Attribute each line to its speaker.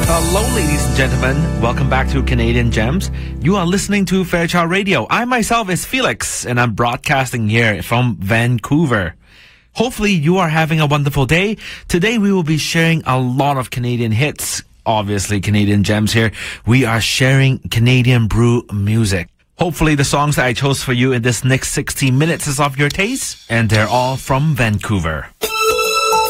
Speaker 1: Hello, ladies and gentlemen. Welcome back to Canadian Gems. You are listening to Fairchild Radio. I myself is Felix, and I'm broadcasting here from Vancouver. Hopefully, you are having a wonderful day. Today, we will be sharing a lot of Canadian hits. Obviously, Canadian Gems here. We are sharing Canadian brew music. Hopefully, the songs that I chose for you in this next 60 minutes is of your taste, and they're all from Vancouver.